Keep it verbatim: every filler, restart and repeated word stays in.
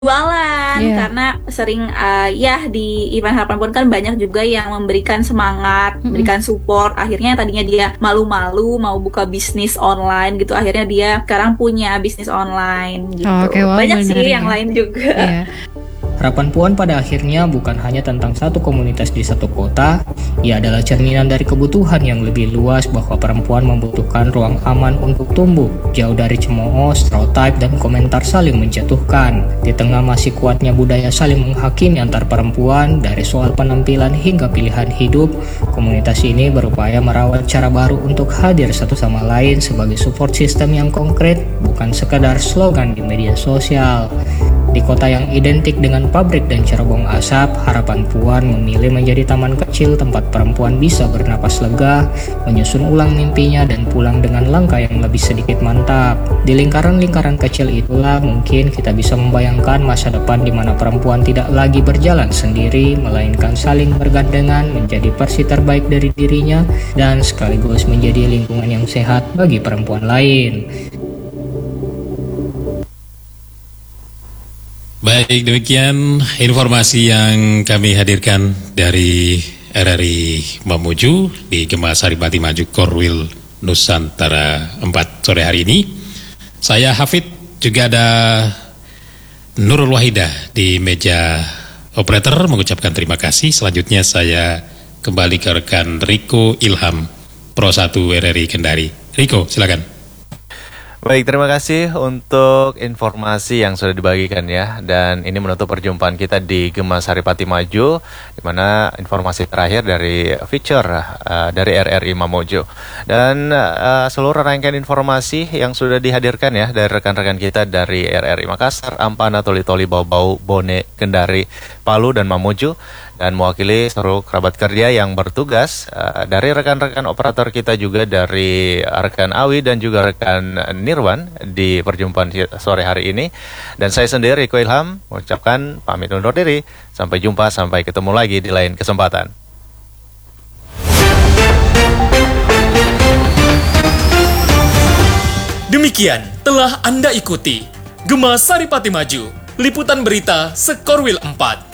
jualan Iya. karena sering uh, ya di event harapan pun kan banyak juga yang memberikan semangat, Mm-mm. memberikan support. Akhirnya tadinya dia malu-malu mau buka bisnis online gitu, akhirnya dia sekarang punya bisnis online gitu. Oke, wah, Banyak sih menarik yang ya. lain juga. Iya. Harapan Puan pada akhirnya bukan hanya tentang satu komunitas di satu kota, ia adalah cerminan dari kebutuhan yang lebih luas bahwa perempuan membutuhkan ruang aman untuk tumbuh, jauh dari cemooh, stereotip, dan komentar saling menjatuhkan. Di tengah masih kuatnya budaya saling menghakimi antar perempuan, dari soal penampilan hingga pilihan hidup, komunitas ini berupaya merawat cara baru untuk hadir satu sama lain sebagai support system yang konkret, bukan sekadar slogan di media sosial. Di kota yang identik dengan pabrik dan cerobong asap, Harapan Puan memilih menjadi taman kecil tempat perempuan bisa bernapas lega, menyusun ulang mimpinya dan pulang dengan langkah yang lebih sedikit mantap. Di lingkaran-lingkaran kecil itulah mungkin kita bisa membayangkan masa depan di mana perempuan tidak lagi berjalan sendiri, melainkan saling bergandengan menjadi versi terbaik dari dirinya dan sekaligus menjadi lingkungan yang sehat bagi perempuan lain. Baik, demikian informasi yang kami hadirkan dari R R I Mamuju di Gema Saripati Maju Korwil Nusantara empat sore hari ini. Saya Hafid, juga ada Nurul Wahidah di meja operator mengucapkan terima kasih. Selanjutnya saya kembali ke rekan Riko Ilham, Pro satu R R I Kendari. Riko, silakan. Baik, terima kasih untuk informasi yang sudah dibagikan ya. Dan ini menutup perjumpaan kita di Gema Saripati Maju, di mana informasi terakhir dari feature uh, dari R R I Mamuju. Dan uh, seluruh rangkaian informasi yang sudah dihadirkan ya dari rekan-rekan kita dari R R I Makassar, Ampana, Toli-Toli, Bau-Bau, Bone, Kendari, Palu, dan Mamuju. Dan mewakili seluruh kerabat kerja yang bertugas uh, dari rekan-rekan operator kita juga dari rekan Awi dan juga rekan Nirwan di perjumpaan sore hari ini. Dan saya sendiri Riko Ilham mengucapkan pamit undur diri. Sampai jumpa, sampai ketemu lagi di lain kesempatan. Demikian telah Anda ikuti Gema Saripati Maju, liputan berita Sekorwil empat.